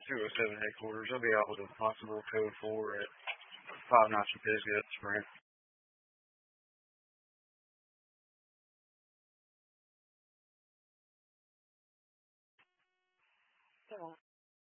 207 headquarters. I'll be out with a possible code 4 at Five Nights at Pisgah Sprint.